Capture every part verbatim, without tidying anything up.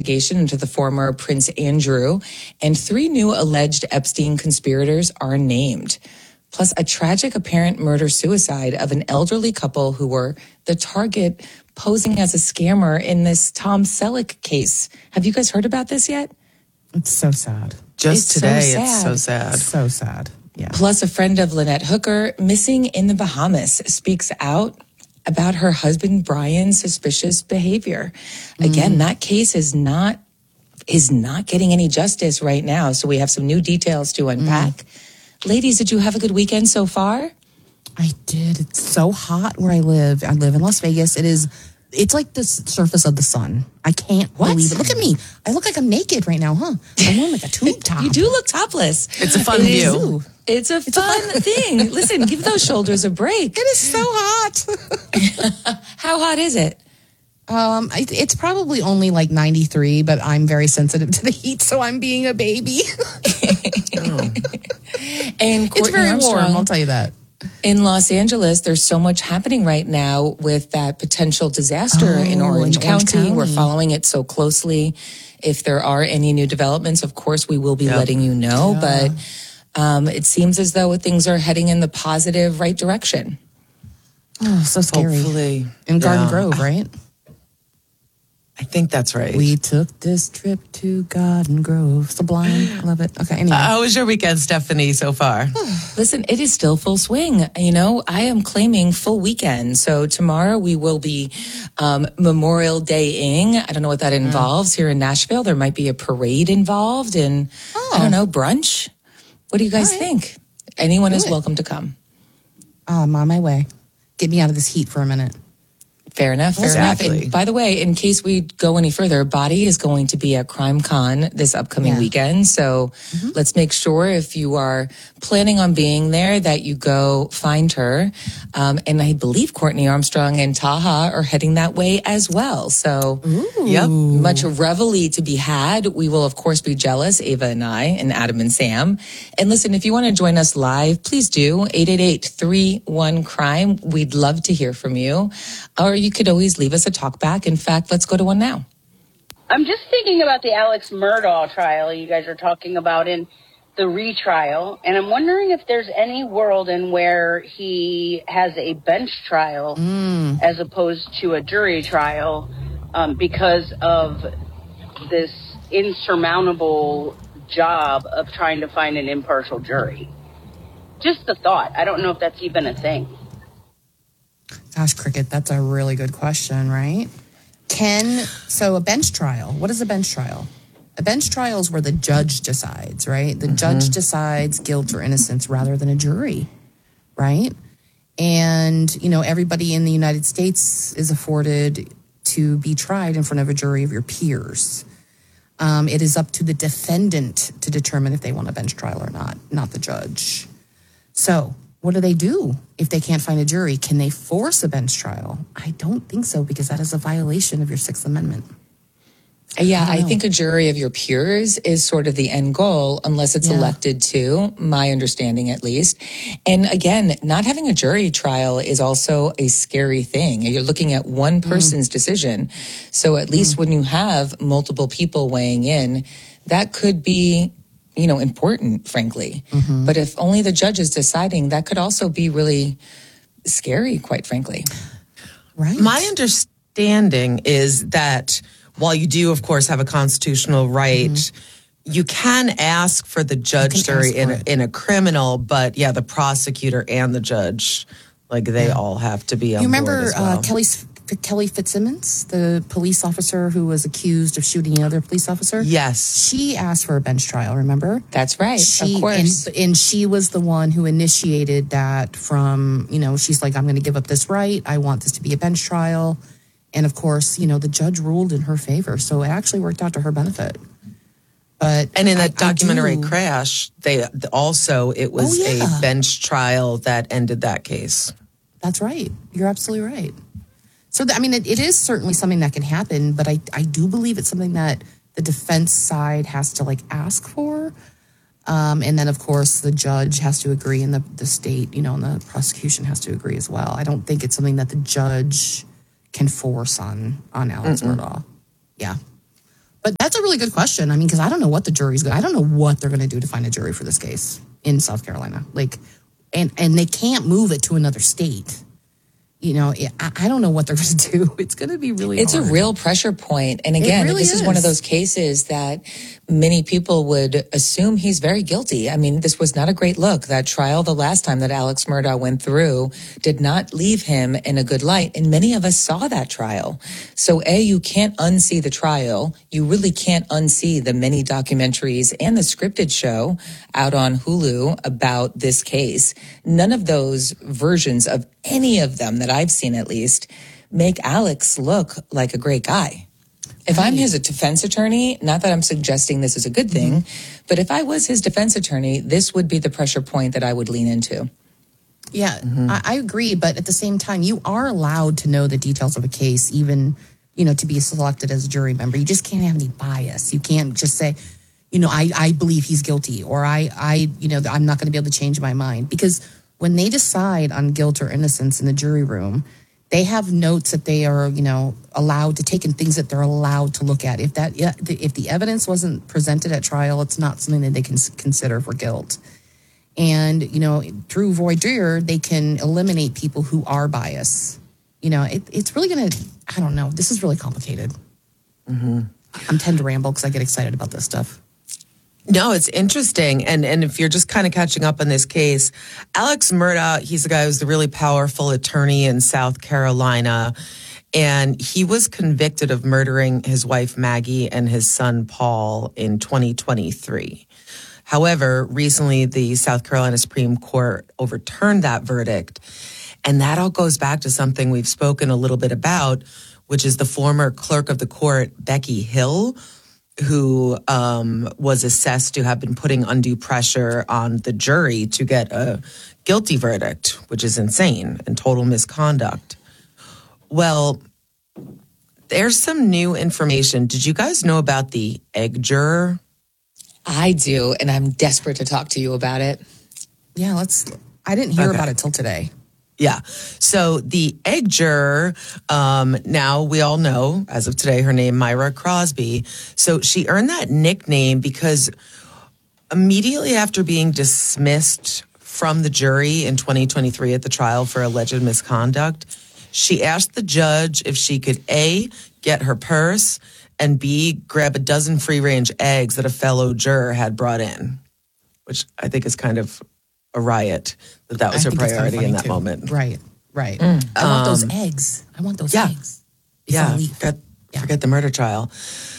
investigation into the former Prince Andrew, and three new alleged Epstein conspirators are named. Plus, a tragic apparent murder-suicide of an elderly couple who were the target posing as a scammer in this Tom Selleck case. Have you guys heard about this yet? It's so sad. Just It's today, so it's sad. so sad. So sad. Yeah. Plus, a friend of Lynette Hooker, missing in the Bahamas, speaks out about her husband Brian's suspicious behavior. Again, Mm. that case is not is not getting any justice right now, so we have some new details to unpack. Mm. Ladies, did you have a good weekend so far? I did. It's so hot where I live. I live in Las Vegas. It is, it's like the surface of the sun. I can't What? believe it. Look at me. I look like I'm naked right now, huh? I'm wearing like a tube top. You do look topless. It's a fun It view. is- It's a fun thing. Listen, give those shoulders a break. It is so hot. How hot is it? Um, I, it's probably only like ninety-three, but I'm very sensitive to the heat, so I'm being a baby. And Courtney It's very Armstrong, warm, I'll tell you that. in Los Angeles, there's so much happening right now with that potential disaster Oh, in Orange, in Orange County. County. We're following it so closely. If there are any new developments, of course, we will be Yep. letting you know. Yeah. But um, it seems as though things are heading in the positive, right direction. Oh, so scary. Hopefully. In Garden Yeah. Grove, right? I think that's right. We took this trip to Garden Grove. Sublime. I love it. Okay, anyway. Uh, how was your weekend, Stephanie, so far? Listen, it is still full swing. You know, I am claiming full weekend. So tomorrow we will be um, Memorial Day-ing. I don't know what that involves here in Nashville. There might be a parade involved and, Oh. I don't know, brunch. What do you guys All right. think? Anyone Do is it. welcome to come. Oh, I'm on my way. Get me out of this heat for a minute. Fair enough. Fair Exactly. enough. And by the way, in case we go any further, Body is going to be at Crime Con this upcoming Yeah. weekend. So let's make sure if you are planning on being there that you go find her. Um, and I believe Courtney Armstrong and Taha are heading that way as well. So Yep. much revelry to be had. We will, of course, be jealous, Ava and I, and Adam and Sam. And listen, if you want to join us live, please do. eight eight eight, three one, crime. We'd love to hear from you. Or you could always leave us a talk back. In fact, let's go to one now. I'm just thinking about the Alex Murdaugh trial you guys are talking about in the retrial, and I'm wondering if there's any world in where he has a bench trial as opposed to a jury trial um, because of this insurmountable job of trying to find an impartial jury. Just the thought. I don't know if that's even a thing. Gosh, Cricket, that's a really good question, right? Can, so a bench trial, what is a bench trial? A bench trial is where the judge decides, right? The judge decides guilt or innocence rather than a jury, right? And, you know, everybody in the United States is afforded to be tried in front of a jury of your peers. Um, it is up to the defendant to determine if they want a bench trial or not, not the judge. So what do they do if they can't find a jury? Can they force a bench trial? I don't think so, because that is a violation of your Sixth Amendment. Yeah, I I, don't know. think a jury of your peers is sort of the end goal, unless it's Yeah. elected to, my understanding at least. And again, not having a jury trial is also a scary thing. You're looking at one person's decision. So at least when you have multiple people weighing in, that could be, you know, important, frankly. But if only the judge is deciding, that could also be really scary, quite frankly. Right. My understanding is that while you do, of course, have a constitutional right, you can ask for the judge can jury ask in for a, it. in a criminal, but yeah, the prosecutor and the judge, like they all have to be on You board remember as well. uh, Kelly, Kelly Fitzsimmons, the police officer who was accused of shooting another police officer? Yes. She asked for a bench trial, remember? That's right, She, of course. And, and she was the one who initiated that from, you know, she's like, I'm going to give up this right. I want this to be a bench trial. And of course, you know, the judge ruled in her favor. So it actually worked out to her benefit. But And in that I- I documentary do- crash, they also, it was Oh, yeah. a bench trial that ended that case. That's right. You're absolutely right. So, th- I mean, it, it is certainly something that can happen, but I, I do believe it's something that the defense side has to like ask for. Um, and then, of course, the judge has to agree, and the, the state, you know, and the prosecution has to agree as well. I don't think it's something that the judge can force on, on Alex Murdaugh. Yeah. But that's a really good question. I mean, because I don't know what the jury's going. I don't know what they're going to do to find a jury for this case in South Carolina. Like, and and they can't move it to another state. You know, I, I don't know what they're going to do. It's going to be really. It's hard. a real pressure point, and again, really this is. is one of those cases that many people would assume he's very guilty. I mean, this was not a great look. That trial, the last time that Alex Murdaugh went through, did not leave him in a good light, and many of us saw that trial. So, A, you can't unsee the trial. You really can't unsee the many documentaries and the scripted show out on Hulu about this case. None of those versions of any of them that I've seen, at least, make Alex look like a great guy. If I'm his defense attorney, not that I'm suggesting this is a good thing, mm-hmm. but if I was his defense attorney, this would be the pressure point that I would lean into. Yeah, mm-hmm. I, I agree. But at the same time, you are allowed to know the details of a case, even, you know, to be selected as a jury member. You just can't have any bias. You can't just say, you know, I, I believe he's guilty, or I, I, you know, I'm not going to be able to change my mind. Because when they decide on guilt or innocence in the jury room, they have notes that they are, you know, allowed to take and things that they're allowed to look at. If that, if the evidence wasn't presented at trial, it's not something that they can consider for guilt. And, you know, through voir dire, they can eliminate people who are biased. You know, it, it's really going to, I don't know, this is really complicated. Mm-hmm. I'm tend to ramble because I get excited about this stuff. No, it's interesting. And and if you're just kind of catching up on this case, Alex Murdaugh, he's the guy who's the really powerful attorney in South Carolina. And he was convicted of murdering his wife, Maggie, and his son, Paul, in twenty twenty-three. However, recently the South Carolina Supreme Court overturned that verdict. And that all goes back to something we've spoken a little bit about, which is the former clerk of the court, Becky Hill, who um, was assessed to have been putting undue pressure on the jury to get a guilty verdict, which is insane and total misconduct. Well, there's some new information. Did you guys know about the egg juror? I do, and I'm desperate to talk to you about it. Yeah, let's. I didn't hear Okay. about it till today. Yeah. So the egg juror, um, now we all know, as of today, her name, Myra Crosby. So she earned that nickname because immediately after being dismissed from the jury in twenty twenty-three at the trial for alleged misconduct, she asked the judge if she could A, get her purse, and B, grab a dozen free-range eggs that a fellow juror had brought in, which I think is kind of a riot that that was I her think it's kinda priority funny in that too. moment. Right, right. I want those eggs. I want those yeah. eggs. Before Yeah, we- forget, Yeah. forget the murder trial.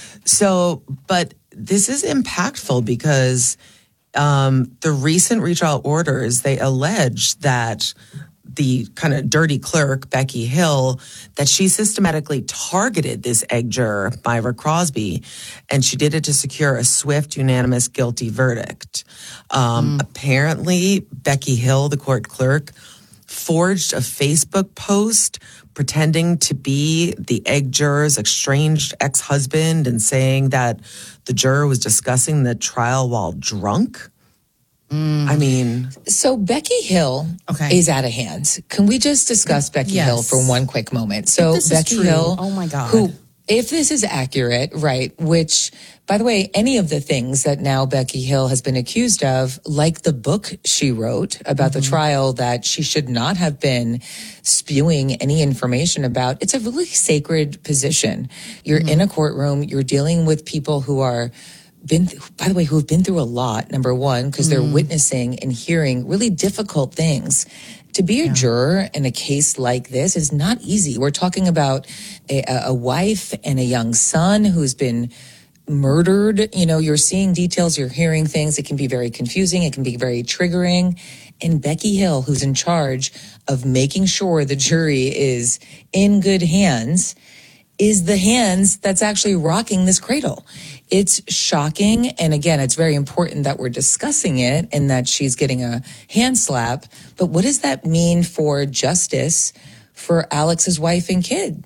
So, but this is impactful because um, the recent retrial orders, they allege that the kind of dirty clerk, Becky Hill, that she systematically targeted this egg juror, Myra Crosby, and she did it to secure a swift, unanimous guilty verdict. Um, mm. Apparently, Becky Hill, the court clerk, forged a Facebook post pretending to be the egg juror's estranged ex-husband and saying that the juror was discussing the trial while drunk. Mm. I mean... So Becky Hill okay. is out of hand. Can we just discuss Becky yes. Hill for one quick moment? So this Becky is true. Hill... Oh, my God. Who, if this is accurate, right, which, by the way, any of the things that now Becky Hill has been accused of, like the book she wrote about mm-hmm. the trial that she should not have been spewing any information about, it's a really sacred position. You're mm-hmm. in a courtroom, you're dealing with people who are... been, by the way, who have been through a lot, number one, because they're mm. witnessing and hearing really difficult things. To be a yeah. juror in a case like this is not easy. We're talking about a, a wife and a young son who's been murdered. You know, you're seeing details, you're hearing things. It can be very confusing. It can be very triggering. And Becky Hill, who's in charge of making sure the jury is in good hands, is the hands that's actually rocking this cradle. It's shocking. And again, it's very important that we're discussing it and that she's getting a hand slap. But what does that mean for justice for Alex's wife and kid?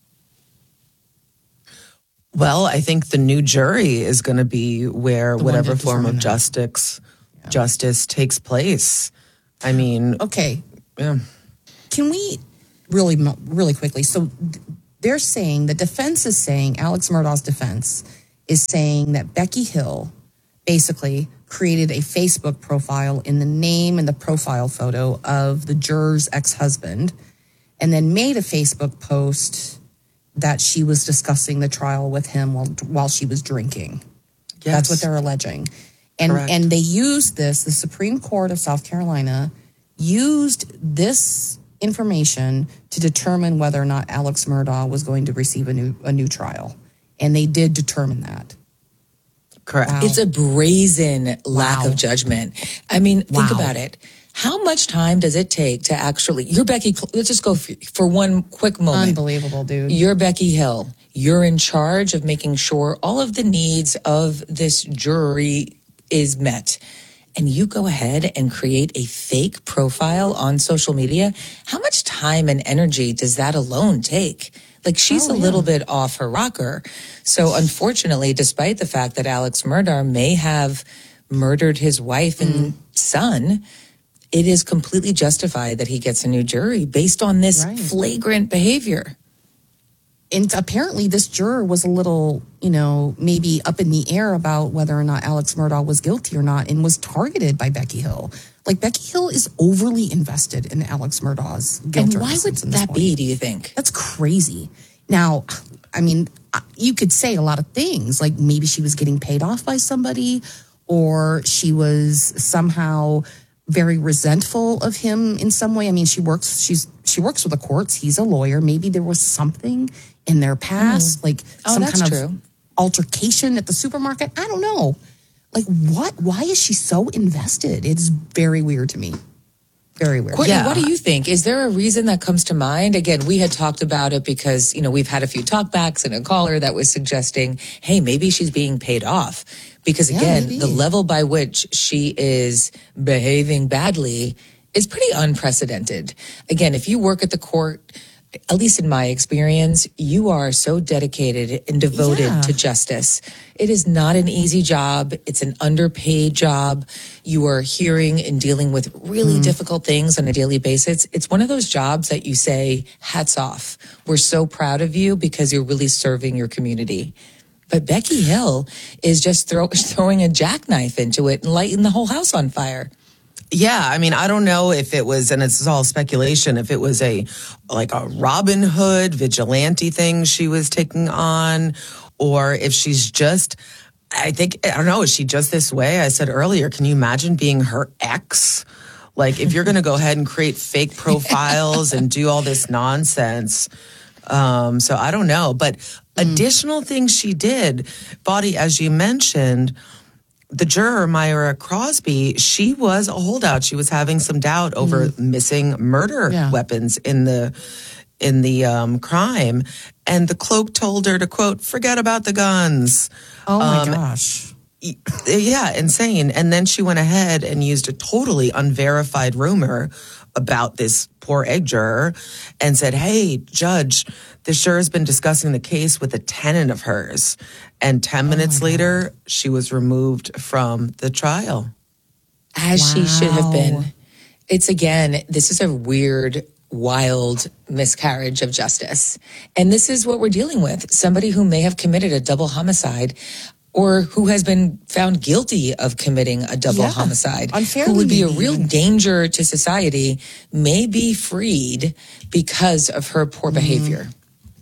Well, I think the new jury is going to be where The whatever one to form of determine that. justice Yeah. justice takes place. I mean, Okay. yeah. Can we really, mo- really quickly? So th- they're saying, the defense is saying, Alex Murdaugh's defense is saying that Becky Hill basically created a Facebook profile in the name and the profile photo of the juror's ex-husband, and then made a Facebook post that she was discussing the trial with him while while she was drinking. Yes. That's what they're alleging. And Correct. and they used this, the Supreme Court of South Carolina used this information to determine whether or not Alex Murdaugh was going to receive a new a new trial. And they did determine that. Correct. Wow. It's a brazen lack Wow. of judgment. I mean, think Wow. about it. How much time does it take to actually, you're Becky, let's just go for, for one quick moment. Unbelievable, dude. You're Becky Hill. You're in charge of making sure all of the needs of this jury is met. And you go ahead and create a fake profile on social media. How much time and energy does that alone take? Like, she's Oh, a yeah. little bit off her rocker. So unfortunately, despite the fact that Alex Murdaugh may have murdered his wife and son, it is completely justified that he gets a new jury based on this Right. flagrant behavior. And apparently this juror was a little, you know, maybe up in the air about whether or not Alex Murdaugh was guilty or not, and was targeted by Becky Hill. Like, Becky Hill is overly invested in Alex Murdaugh's guilt. And or why would innocence in this that point. be, do you think? That's crazy. Now, I mean, you could say a lot of things, like maybe she was getting paid off by somebody, or she was somehow very resentful of him in some way. I mean, she works, she's, she works with the courts. He's a lawyer. Maybe there was something in their past, like Oh, some that's kind true. of altercation at the supermarket. I don't know. Like, what? Why is she so invested? It's very weird to me. Very weird. Courtney, Yeah. what do you think? Is there a reason that comes to mind? Again, we had talked about it because, you know, we've had a few talkbacks and a caller that was suggesting, hey, maybe she's being paid off. Because Yeah, again, maybe. the level by which she is behaving badly is pretty unprecedented. Again, if you work at the court, at least in my experience, you are so dedicated and devoted Yeah. to justice. It is not an easy job. It's an underpaid job. You are hearing and dealing with really difficult things on a daily basis. It's one of those jobs that you say, hats off. We're so proud of you because you're really serving your community. But Becky Hill is just throw, throwing a jackknife into it and lighting the whole house on fire. Yeah, I mean, I don't know if it was, and it's all speculation, if it was a like a Robin Hood vigilante thing she was taking on, or if she's just, I think, I don't know, is she just this way? I said earlier, can you imagine being her ex? Like, if you're going to go ahead and create fake profiles and do all this nonsense. Um, so I don't know. But additional things she did, Body, as you mentioned, the juror, Myra Crosby, she was a holdout. She was having some doubt over missing murder Yeah. weapons in the in the um, crime. And the cloak told her to, quote, forget about the guns. Oh my Um, gosh. Yeah, insane. And then she went ahead and used a totally unverified rumor about this poor egg juror and said, hey, judge, this juror has been discussing the case with a tenant of hers. And ten minutes later, she was removed from the trial. As she should have Wow. been. It's again, this is a weird, wild miscarriage of justice. And this is what we're dealing with. Somebody who may have committed a double homicide or who has been found guilty of committing a double Yeah. homicide, Unfairly who would be a maybe real even. danger to society, may be freed because of her poor behavior.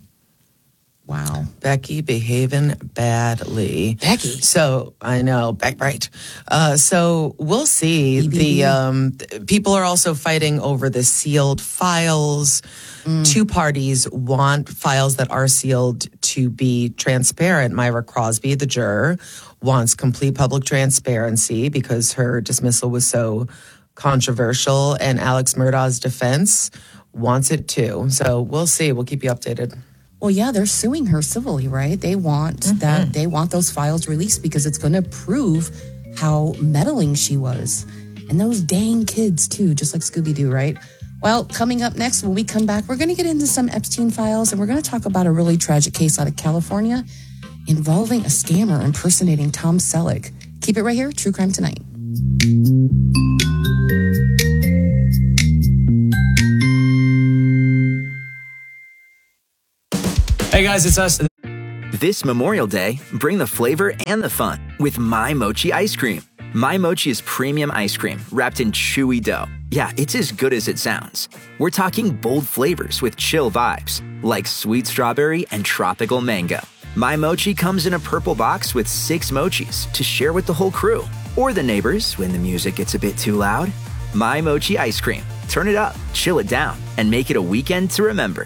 Wow. Becky behaving badly. Becky. So I know, Beck, right. Uh, so we'll see. B B B. The um, th- people are also fighting over the sealed files. Two parties want files that are sealed to be transparent. Myra Crosby, the juror, wants complete public transparency because her dismissal was so controversial, and Alex Murdaugh's defense wants it too. So we'll see. We'll keep you updated. Well, yeah, they're suing her civilly, right? They want that. They want those files released because it's going to prove how meddling she was, and those dang kids too, just like Scooby Doo, right? Well, coming up next, when we come back, we're going to get into some Epstein files, and we're going to talk about a really tragic case out of California involving a scammer impersonating Tom Selleck. Keep it right here, True Crime Tonight. Hey guys, it's us. This Memorial Day, bring the flavor and the fun with My Mochi ice cream. My Mochi is premium ice cream wrapped in chewy dough. Yeah, it's as good as it sounds. We're talking bold flavors with chill vibes, like sweet strawberry and tropical mango. My Mochi comes in a purple box with six mochis to share with the whole crew, or the neighbors when the music gets a bit too loud. My Mochi ice cream. Turn it up, chill it down, and make it a weekend to remember.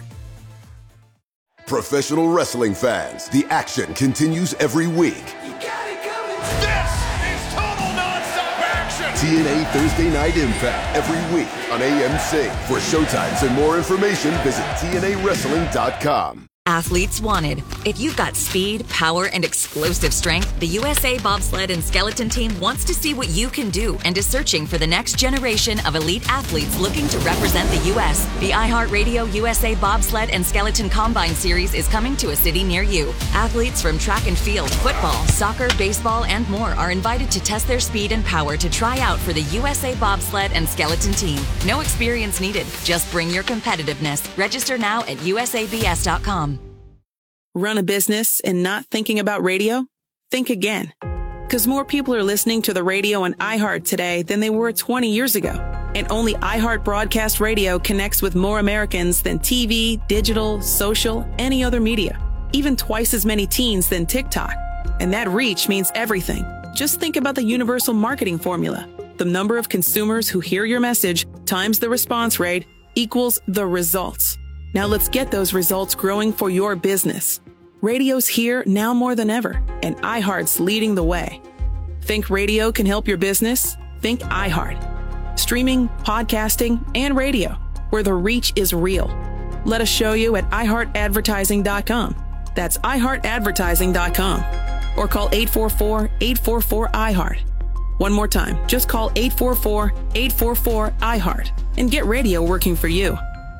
Professional wrestling fans, the action continues every week. You got it coming. This is total nonstop action. T N A Thursday Night Impact every week on A M C. For showtimes and more information, visit T N A wrestling dot com. Athletes wanted. If you've got speed, power, and explosive strength, the U S A Bobsled and Skeleton Team wants to see what you can do and is searching for the next generation of elite athletes looking to represent the U S The iHeartRadio U S A Bobsled and Skeleton Combine Series is coming to a city near you. Athletes from track and field, football, soccer, baseball, and more are invited to test their speed and power to try out for the U S A Bobsled and Skeleton Team. No experience needed. Just bring your competitiveness. Register now at U S A B S dot com. Run a business and not thinking about radio? Think again. Because more people are listening to the radio on iHeart today than they were twenty years ago. And only iHeart Broadcast Radio connects with more Americans than T V, digital, social, any other media. Even twice as many teens than TikTok. And that reach means everything. Just think about the universal marketing formula. The number of consumers who hear your message times the response rate equals the results. Now let's get those results growing for your business. Radio's here now more than ever, and iHeart's leading the way. Think radio can help your business? Think iHeart. Streaming, podcasting, and radio, where the reach is real. Let us show you at i heart advertising dot com. That's i heart advertising dot com. Or call eight four four, eight four four, I heart. One more time, just call eight four four, eight four four, I heart and get radio working for you.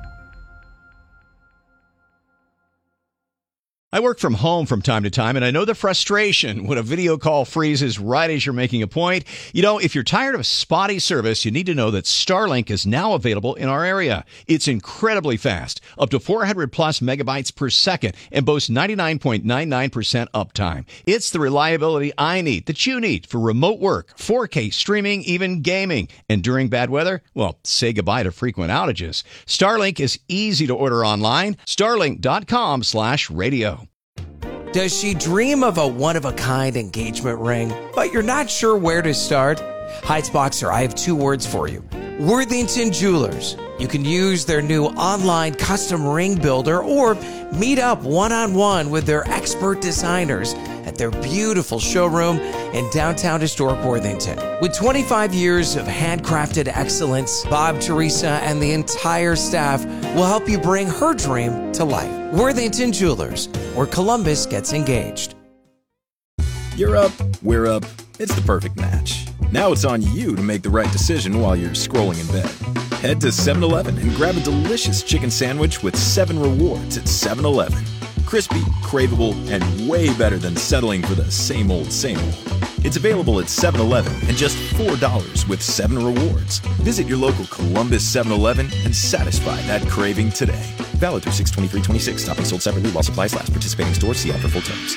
I work from home from time to time, and I know the frustration when a video call freezes right as you're making a point. You know, if you're tired of spotty service, you need to know that Starlink is now available in our area. It's incredibly fast, up to four hundred plus megabytes per second, and boasts ninety-nine point nine nine percent uptime. It's the reliability I need, that you need, for remote work, four K streaming, even gaming. And during bad weather, well, say goodbye to frequent outages. Starlink is easy to order online. Starlink dot com slash radio. Does she dream of a one-of-a-kind engagement ring, but you're not sure where to start? Heights-Boxer, I have two words for you. Worthington Jewelers. You can use their new online custom ring builder or meet up one-on-one with their expert designers at their beautiful showroom in downtown historic Worthington. With twenty-five years of handcrafted excellence, Bob, Teresa, and the entire staff will help you bring her dream to life. Worthington Jewelers, where Columbus gets engaged. You're up, we're up. It's the perfect match. Now it's on you to make the right decision while you're scrolling in bed. Head to seven eleven and grab a delicious chicken sandwich with seven rewards at seven eleven. Crispy, craveable, and way better than settling for the same old, same old. It's available at seven eleven and just four dollars with seven rewards. Visit your local Columbus seven eleven and satisfy that craving today. Valid through six twenty-three twenty-six. Topping sold separately while supplies last. Participating stores. See offer full terms.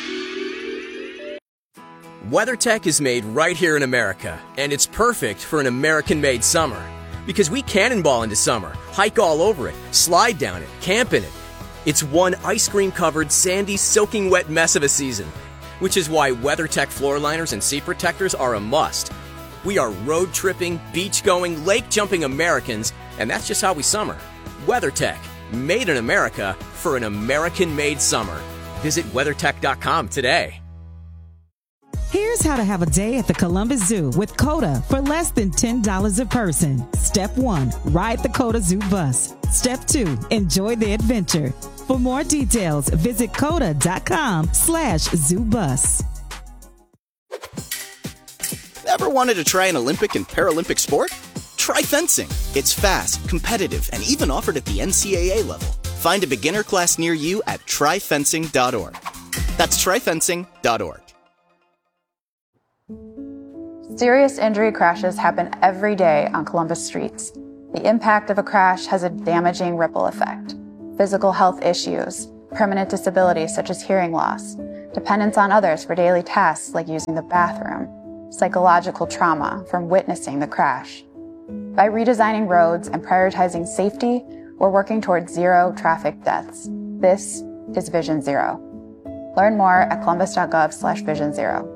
WeatherTech is made right here in America, and it's perfect for an American-made summer. Because we cannonball into summer, hike all over it, slide down it, camp in it. It's one ice cream-covered, sandy, soaking wet mess of a season, which is why WeatherTech floor liners and seat protectors are a must. We are road-tripping, beach-going, lake-jumping Americans, and that's just how we summer. WeatherTech, made in America for an American-made summer. Visit weathertech dot com today. Here's how to have a day at the Columbus Zoo with COTA for less than ten dollars a person. Step one, ride the COTA Zoo bus. Step two, enjoy the adventure. For more details, visit coda dot com slash zoo bus. Ever wanted to try an Olympic and Paralympic sport? Try fencing. It's fast, competitive, and even offered at the N C A A level. Find a beginner class near you at try fencing dot org. That's try fencing dot org. Serious injury crashes happen every day on Columbus streets. The impact of a crash has a damaging ripple effect. Physical health issues, permanent disabilities such as hearing loss, dependence on others for daily tasks like using the bathroom, psychological trauma from witnessing the crash. By redesigning roads and prioritizing safety, we're working towards zero traffic deaths. This is Vision Zero. Learn more at columbus.gov slash vision zero.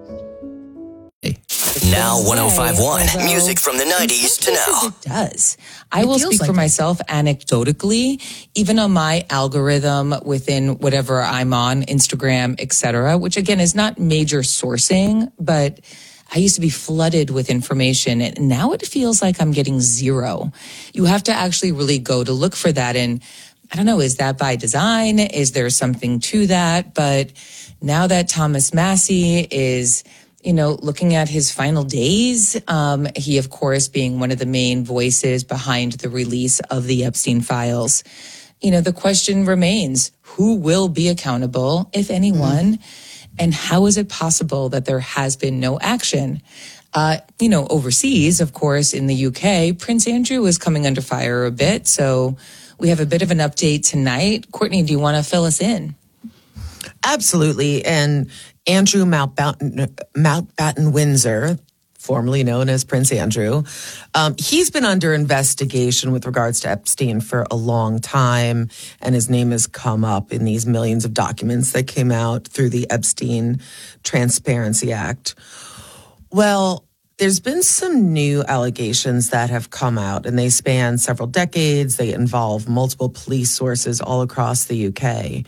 Now one oh five point one, music from the nineties to now. It does. I will speak for myself anecdotally, even on my algorithm within whatever I'm on, Instagram, et cetera, which again is not major sourcing, but I used to be flooded with information, and now it feels like I'm getting zero. You have to actually really go to look for that. And I don't know, is that by design? Is there something to that? But now that Thomas Massie is, you know, looking at his final days, um, he, of course, being one of the main voices behind the release of the Epstein files, you know, the question remains, who will be accountable, if anyone? Mm. And how is it possible that there has been no action? Uh, you know, overseas, of course, in the U K, Prince Andrew is coming under fire a bit. So we have a bit of an update tonight. Courtney, do you want to fill us in? Absolutely. And Andrew Mountbatten, Mountbatten Windsor, formerly known as Prince Andrew, um, he's been under investigation with regards to Epstein for a long time, and his name has come up in these millions of documents that came out through the Epstein Transparency Act. Well, there's been some new allegations that have come out, and they span several decades. They involve multiple police sources all across the U K.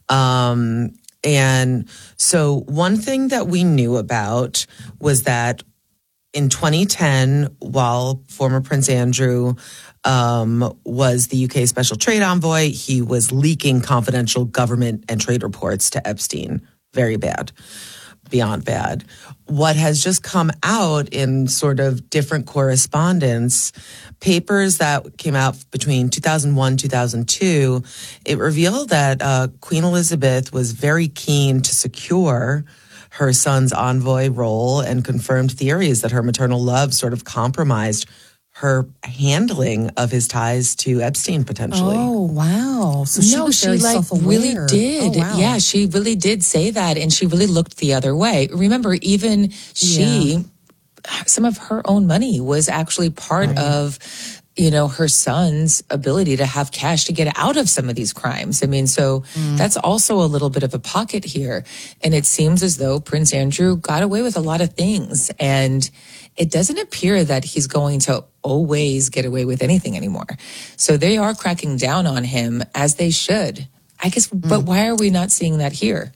Um, and so one thing that we knew about was that in twenty ten, while former Prince Andrew um, was the U K Special Trade Envoy, he was leaking confidential government and trade reports to Epstein. Very bad. Beyond bad. What has just come out in sort of different correspondence, papers that came out between two thousand one, two thousand two, it revealed that uh, Queen Elizabeth was very keen to secure her son's envoy role and confirmed theories that her maternal love sort of compromised her handling of his ties to Epstein potentially. Oh, wow. So she no, was she very like self-aware. really did. Oh, wow. Yeah, she really did say that, and she really looked the other way. Remember, even she, yeah. some of her own money was actually part right. of, you know, her son's ability to have cash to get out of some of these crimes. I mean, so mm. that's also a little bit of a pocket here. And it seems as though Prince Andrew got away with a lot of things. And it doesn't appear that he's going to always get away with anything anymore. So they are cracking down on him, as they should. I guess, mm. but why are we not seeing that here?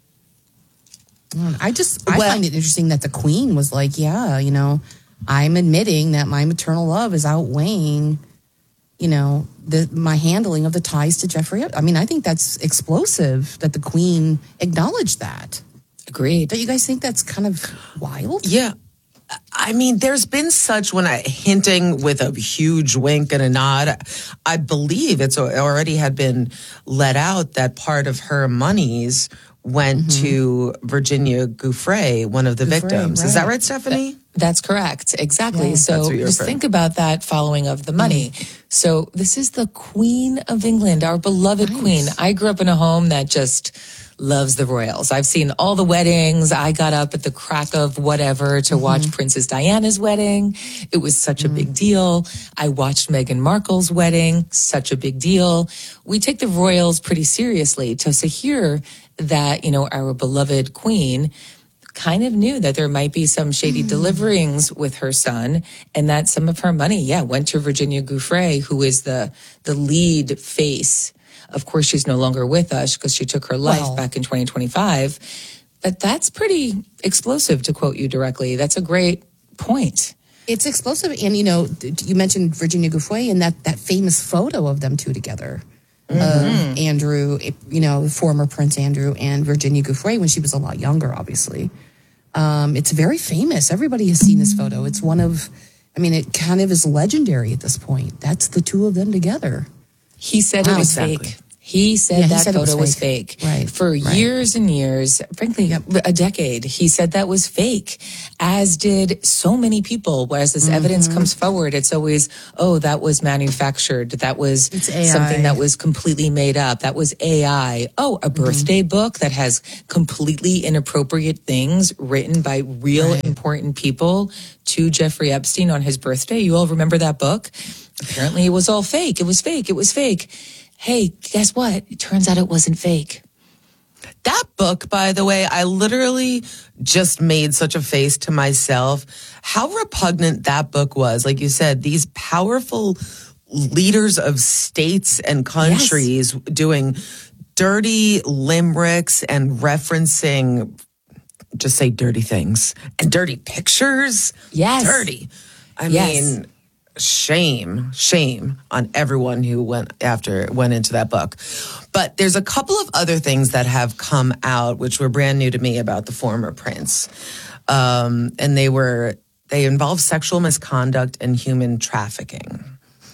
I just, I well, find it interesting that the Queen was like, yeah, you know, I'm admitting that my maternal love is outweighing, you know, the my handling of the ties to Jeffrey. I mean, I think that's explosive that the Queen acknowledged that. Agreed. Don't you guys think that's kind of wild? Yeah. I mean, there's been such, when I hinting with a huge wink and a nod, I believe it's already had been let out that part of her monies went mm-hmm. to Virginia Giuffre, one of the Giuffre, victims. Right. Is that right, Stephanie? That's correct. Exactly. Yeah, so just referring. Think about that following of the money. Mm-hmm. So this is the Queen of England, our beloved nice. Queen. I grew up in a home that just loves the royals. I've seen all the weddings. I got up at the crack of whatever to mm-hmm. watch Princess Diana's wedding. It was such mm-hmm. a big deal. I watched Meghan Markle's wedding. Such a big deal. We take the royals pretty seriously. To so hear that, you know, our beloved Queen kind of knew that there might be some shady mm. deliverings with her son, and that some of her money, yeah, went to Virginia Giuffre, who is the the lead face. Of course, she's no longer with us because she took her life well. back in twenty twenty-five. But that's pretty explosive, to quote you directly. That's a great point. It's explosive. And, you know, you mentioned Virginia Giuffre and that, that famous photo of them two together. Mm-hmm. Uh, Andrew, you know, former Prince Andrew and Virginia Giuffre when she was a lot younger, obviously. Um, it's very famous. Everybody has seen this photo. It's one of, I mean, it kind of is legendary at this point. That's the two of them together. He said wow, it was exactly. fake. He said Yeah, he that said it photo was was fake. fake. Right, For right. years and years, frankly, a decade, he said that was fake, as did so many people. Whereas this Mm-hmm. evidence comes forward, it's always, oh, that was manufactured. That was It's A I. something that was completely made up. That was A I. Oh, a birthday Mm-hmm. book that has completely inappropriate things written by real Right. important people to Jeffrey Epstein on his birthday. You all remember that book? Apparently it was all fake. It was fake. It was fake. Hey, guess what? It turns out it wasn't fake. That book, by the way, I literally just made such a face to myself. How repugnant that book was. Like you said, these powerful leaders of states and countries doing dirty limericks and referencing, just say dirty things, and dirty pictures. Yes. Dirty. I Yes. mean, shame, shame on everyone who went after, went into that book. But there's a couple of other things that have come out, which were brand new to me about the former prince. Um, and they were, they involve sexual misconduct and human trafficking.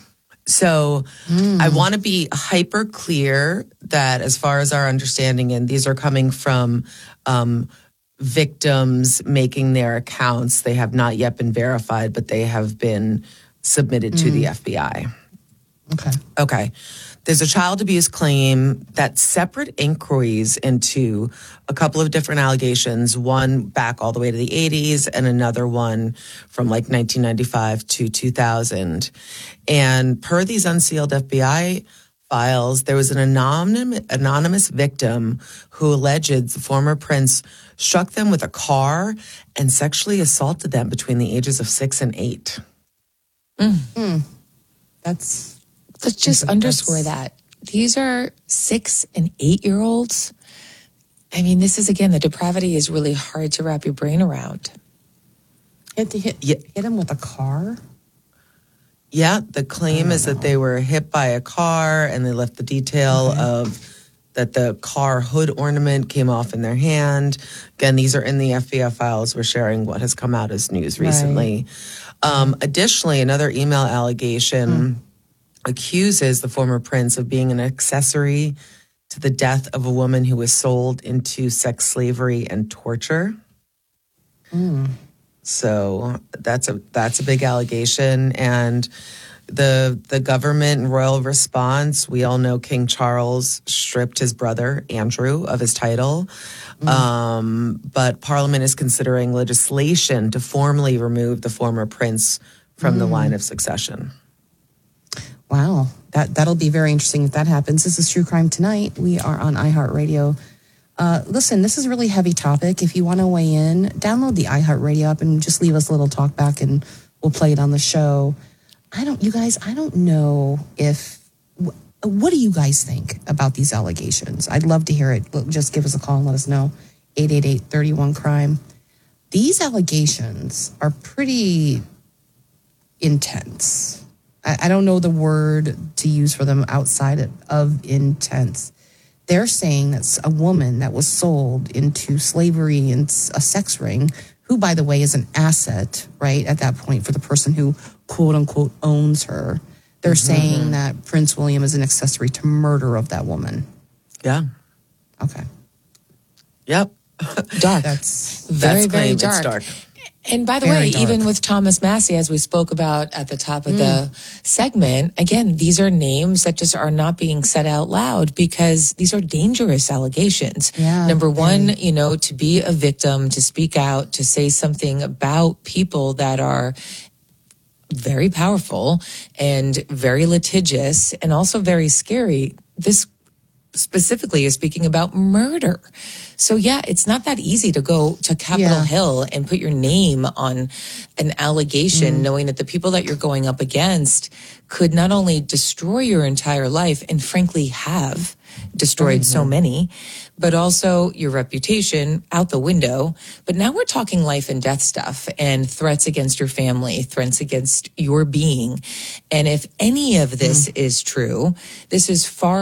So I want to be hyper clear that as far as our understanding, and these are coming from um, victims making their accounts. They have not yet been verified, but they have been submitted to the F B I. Okay. Okay. There's a child abuse claim that separate inquiries into a couple of different allegations, one back all the way to the eighties and another one from like nineteen ninety-five to two thousand. And per these unsealed F B I files, there was an anonymous, anonymous victim who alleged the former prince struck them with a car and sexually assaulted them between the ages of six and eight. Mm. That's Let's just That's- underscore that. These are six and eight year olds. I mean, this is, again, the depravity is really hard to wrap your brain around. hit, hit, Yeah. hit him with a car. Yeah, the claim is that they were hit by a car and they left the detail Okay. of that the car hood ornament came off in their hand. Again, these are in the F B I files. We're sharing what has come out as news recently. Um, additionally, another email allegation accuses the former prince of being an accessory to the death of a woman who was sold into sex slavery and torture. So that's a that's a big allegation, and the the government and royal response. We all know King Charles stripped his brother Andrew of his title, um, but Parliament is considering legislation to formally remove the former prince from the line of succession. Wow, that that'll be very interesting if that happens. This is True Crime Tonight. We are on iHeartRadio. Uh, listen, this is a really heavy topic. If you want to weigh in, download the iHeartRadio app and just leave us a little talk back, and we'll play it on the show. I don't, you guys, I don't know if. Wh- what do you guys think about these allegations? I'd love to hear it. Just give us a call and let us know. eight eight eight, three one, crime. These allegations are pretty intense. I, I don't know the word to use for them outside of, of intense. They're saying that's a woman that was sold into slavery and s- a sex ring, who, by the way, is an asset, right, at that point for the person who, quote unquote, owns her. They're saying that Prince William is an accessory to murder of that woman. Yeah. Okay. Yep. Dark. That's Very, That's very claim. dark. It's dark. And by the Very way, dark. even with Thomas Massey, as we spoke about at the top of the segment, again, these are names that just are not being said out loud because these are dangerous allegations. Yeah, Number one, you know, to be a victim, to speak out, to say something about people that are very powerful and very litigious and also very scary. This specifically is speaking about murder. So yeah, it's not that easy to go to Capitol Yeah. Hill and put your name on an allegation, Mm. knowing that the people that you're going up against could not only destroy your entire life and frankly have destroyed so Mm-hmm. many, but also your reputation out the window. But now we're talking life and death stuff and threats against your family, threats against your being. And if any of this Mm. is true, this is far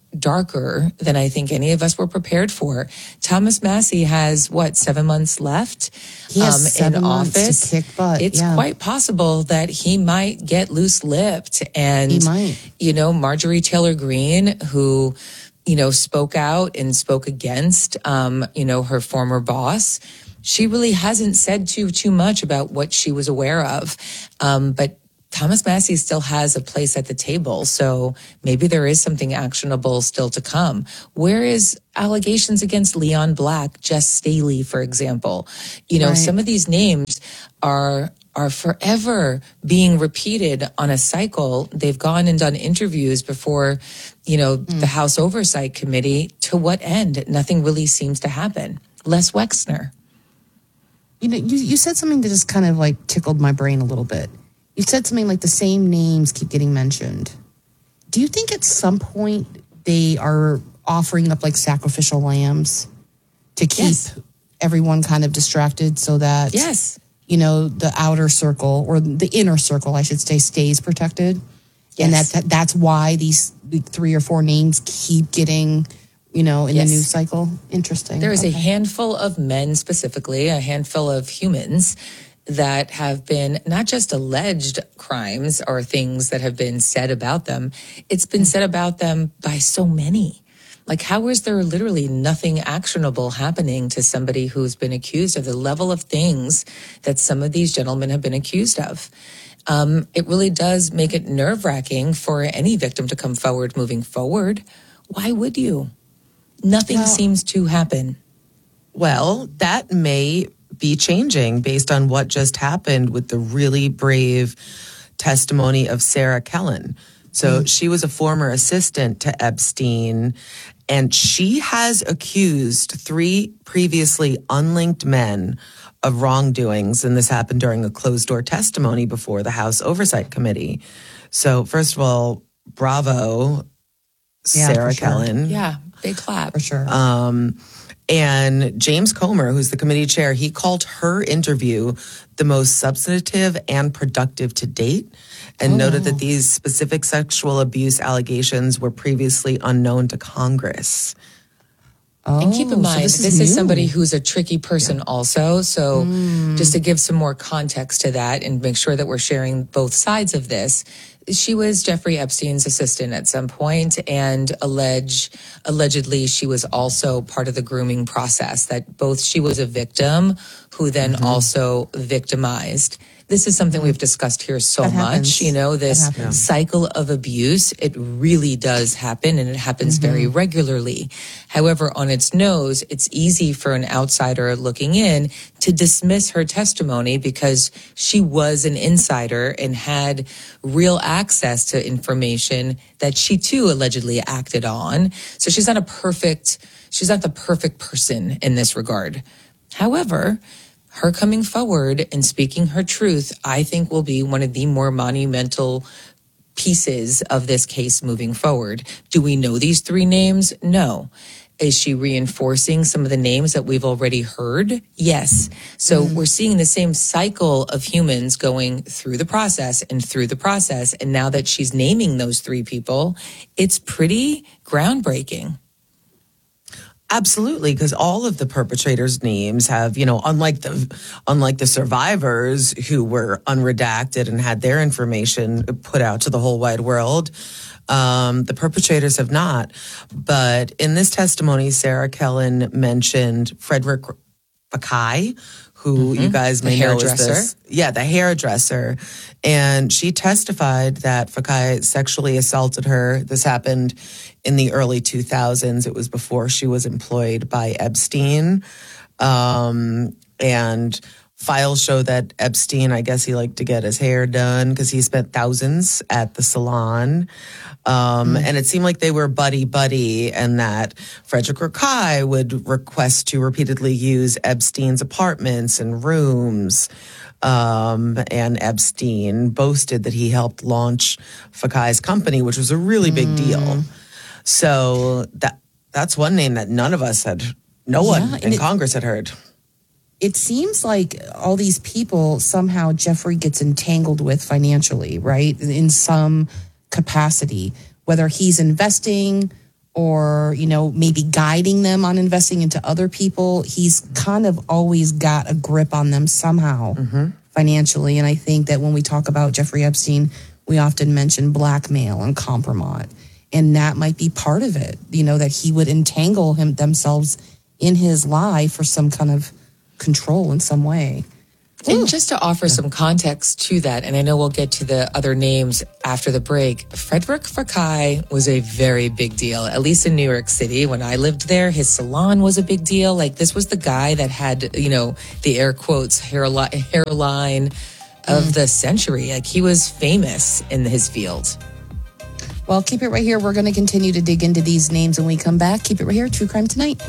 darker than I think any of us were prepared for. Thomas Massie has, what, seven months left he has um, seven in months office. to kick butt. It's yeah. quite possible that he might get loose-lipped. And, he might. you know, Marjorie Taylor Greene, who, you know, spoke out and spoke against, um, you know, her former boss, she really hasn't said too, too much about what she was aware of. Um, but Thomas Massie still has a place at the table, so maybe there is something actionable still to come. Where is allegations against Leon Black, Jess Staley, for example? You know, Right. some of these names are are forever being repeated on a cycle. They've gone and done interviews before, you know, mm. the House Oversight Committee. To what end? Nothing really seems to happen. Les Wexner. You know, you, you said something that just kind of like tickled my brain a little bit. You said something like the same names keep getting mentioned. Do you think at some point they are offering up like sacrificial lambs to keep yes. everyone kind of distracted so that, yes. you know, the outer circle or the inner circle, I should say, stays protected? Yes. And that, that that's why these three or four names keep getting, you know, in yes. the news cycle? Interesting. There is okay. a handful of men specifically, a handful of humans that have been not just alleged crimes or things that have been said about them, it's been said about them by so many. Like, how is there literally nothing actionable happening to somebody who's been accused of the level of things that some of these gentlemen have been accused of? Um, it really does make it nerve-wracking for any victim to come forward moving forward. Why would you? Nothing well, seems to happen. Well, that may be changing based on what just happened with the really brave testimony of Sarah Kellen. So mm. she was a former assistant to Epstein, and she has accused three previously unlinked men of wrongdoings, and this happened during a closed-door testimony before the House Oversight Committee. So first of all, bravo, yeah, Sarah sure. Kellen. Yeah, big clap. For sure. Um, And James Comer, who's the committee chair, he called her interview the most substantive and productive to date, and oh. noted that these specific sexual abuse allegations were previously unknown to Congress. Oh, and keep in mind, so this, is, this is somebody who's a tricky person yeah. also. So mm. just to give some more context to that and make sure that we're sharing both sides of this, she was Jeffrey Epstein's assistant at some point, and allege, allegedly she was also part of the grooming process, that both she was a victim who then mm-hmm. also victimized. This is something we've discussed here so that much, happens. you know, this cycle of abuse. It really does happen, and it happens mm-hmm. very regularly. However, on its nose, it's easy for an outsider looking in to dismiss her testimony because she was an insider and had real access to information that she too allegedly acted on. So she's not a perfect, she's not the perfect person in this regard. However, her coming forward and speaking her truth, I think, will be one of the more monumental pieces of this case moving forward. Do we know these three names? No. Is she reinforcing some of the names that we've already heard? Yes. So mm-hmm. we're seeing the same cycle of humans going through the process and through the process. And now that she's naming those three people, it's pretty groundbreaking. Absolutely, because all of the perpetrators' names have, you know, unlike the unlike the survivors who were unredacted and had their information put out to the whole wide world, um, the perpetrators have not. But in this testimony, Sarah Kellen mentioned Frederick Fekkai, who mm-hmm. you guys may the know hairdresser. is this. Yeah, the hairdresser. And she testified that Fekkai sexually assaulted her. This happened in the early two thousands. It was before she was employed by Epstein. Um, and files show that Epstein, I guess he liked to get his hair done because he spent thousands at the salon. Um, mm. And it seemed like they were buddy-buddy, and that Frederick Fekkai would request to repeatedly use Epstein's apartments and rooms. Um, and Epstein boasted that he helped launch Fekkai's company, which was a really big mm. deal. So that that's one name that none of us had, no yeah, one in it, Congress had heard. It seems like all these people somehow Jeffrey gets entangled with financially, right? In some capacity, whether he's investing or, you know, maybe guiding them on investing into other people. He's kind of always got a grip on them somehow Mm-hmm. financially. And I think that when we talk about Jeffrey Epstein, we often mention blackmail and compromise. And that might be part of it, you know, that he would entangle him themselves in his lie for some kind of control in some way. And just to offer some context to that, and I know we'll get to the other names after the break, Frederick Fekkai was a very big deal, at least in New York City. When I lived there, his salon was a big deal. Like, this was the guy that had, you know, the air quotes hairline, hairline of mm. the century. Like, he was famous in his field. Well, keep it right here. We're going to continue to dig into these names when we come back. Keep it right here. True Crime Tonight.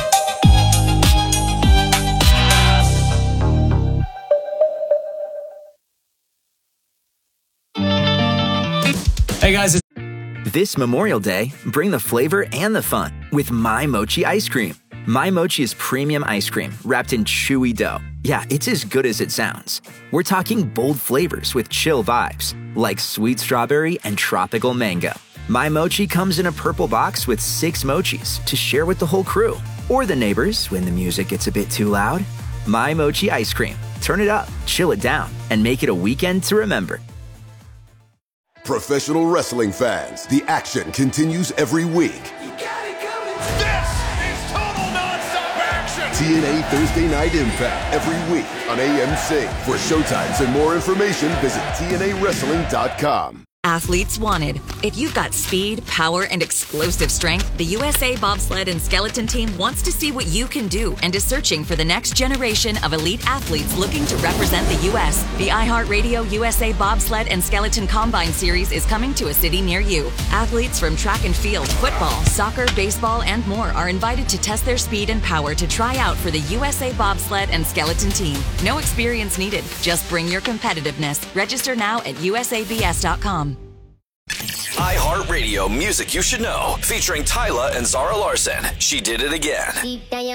Hey guys. This Memorial Day, bring the flavor and the fun with My Mochi ice cream. My Mochi is premium ice cream wrapped in chewy dough. Yeah, it's as good as it sounds. We're talking bold flavors with chill vibes, like sweet strawberry and tropical mango. My Mochi comes in a purple box with six mochis to share with the whole crew, or the neighbors when the music gets a bit too loud. My Mochi ice cream. Turn it up, chill it down, and make it a weekend to remember. Professional wrestling fans, the action continues every week. This is total nonstop action. T N A Thursday Night Impact every week on A M C. For showtimes and more information, visit T N A wrestling dot com. Athletes wanted. If you've got speed, power, and explosive strength, the U S A Bobsled and Skeleton Team wants to see what you can do and is searching for the next generation of elite athletes looking to represent the U S. The iHeartRadio U S A Bobsled and Skeleton Combine Series is coming to a city near you. Athletes from track and field, football, soccer, baseball, and more are invited to test their speed and power to try out for the U S A Bobsled and Skeleton Team. No experience needed. Just bring your competitiveness. Register now at U S A B S dot com. iHeartRadio Music You Should Know, featuring Tyla and Zara Larson. She Did It Again.